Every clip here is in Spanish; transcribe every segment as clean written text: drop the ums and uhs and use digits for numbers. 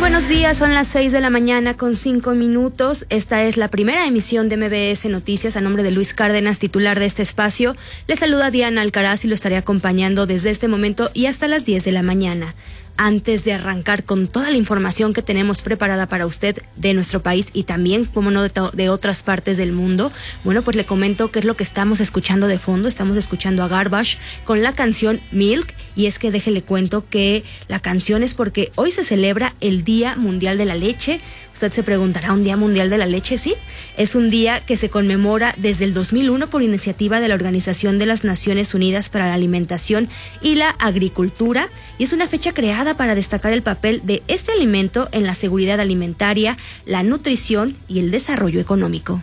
buenos días, son las 6 de la mañana con 5 minutos. Esta es la primera emisión de MBS Noticias. A nombre de Luis Cárdenas, titular de este espacio, le saluda Diana Alcaraz y lo estaré acompañando desde este momento y hasta las 10 de la mañana. Antes de arrancar con toda la información que tenemos preparada para usted de nuestro país y también, como no, de otras partes del mundo, bueno, pues le comento qué es lo que estamos escuchando de fondo. Estamos escuchando a Garbage con la canción Milk, y es que déjele cuento que la canción es porque hoy se celebra el Día Mundial de la Leche. Usted se preguntará, ¿un Día Mundial de la Leche? Sí, es un día que se conmemora desde el 2001 por iniciativa de la Organización de las Naciones Unidas para la Alimentación y la Agricultura, y es una fecha creada para destacar el papel de este alimento en la seguridad alimentaria, la nutrición y el desarrollo económico.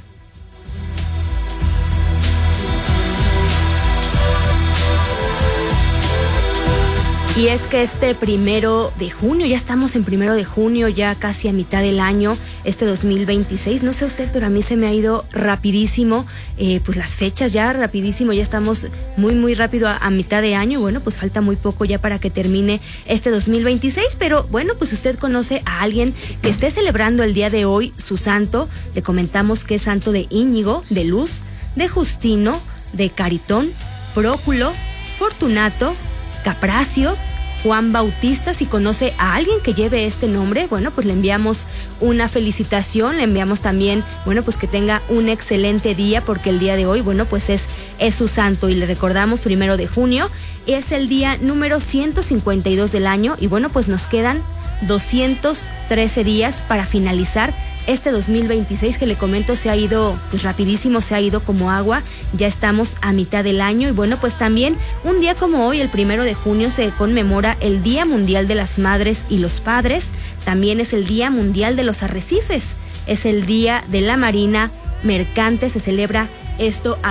Y es que este 1 de junio, ya estamos en 1 de junio, ya casi a mitad del año, este 2026, no sé usted, pero a mí se me ha ido rapidísimo, pues las fechas ya rapidísimo, ya estamos muy rápido a mitad de año. Bueno, pues falta muy poco ya para que termine este 2026, pero bueno, pues usted conoce a alguien que esté celebrando el día de hoy su santo. Le comentamos que es santo de Íñigo, de Luz, de Justino, de Caritón, Próculo, Fortunato, Capracio, Juan Bautista. Si conoce a alguien que lleve este nombre, bueno, pues le enviamos una felicitación, le enviamos también, bueno, pues que tenga un excelente día, porque el día de hoy, bueno, pues es su santo, y le recordamos 1 de junio, es el día número 152 del año, y bueno, pues nos quedan 213 días para finalizar este 2026, que le comento se ha ido pues rapidísimo, se ha ido como agua. Ya estamos a mitad del año, y bueno, pues también un día como hoy, el 1 de junio, se conmemora el Día Mundial de las Madres y los Padres. También es el Día Mundial de los Arrecifes, es el Día de la Marina Mercante. Se celebra esto